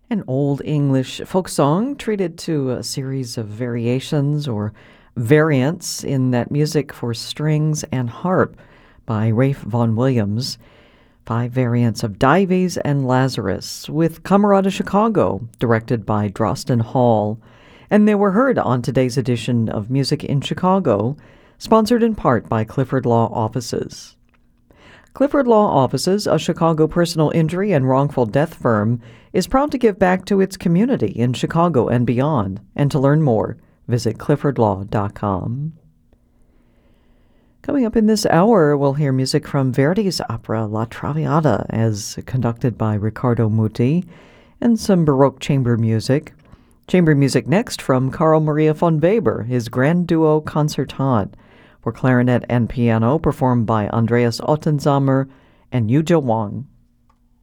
An Old English folk song treated to a series of variations or variants in that music for strings and harp by Ralph Vaughan Williams. 5 variants of Dives and Lazarus with Camerata Chicago, directed by Drosten Hall. And they were heard on today's edition of Music in Chicago, sponsored in part by Clifford Law Offices. Clifford Law Offices, a Chicago personal injury and wrongful death firm, is proud to give back to its community in Chicago and beyond. And to learn more, visit cliffordlaw.com. Coming up in this hour, we'll hear music from Verdi's opera La Traviata, as conducted by Riccardo Muti, and some Baroque chamber music. Chamber music next from Carl Maria von Weber, his Grand Duo Concertant, for clarinet and piano, performed by Andreas Ottensamer and Yuja Wang.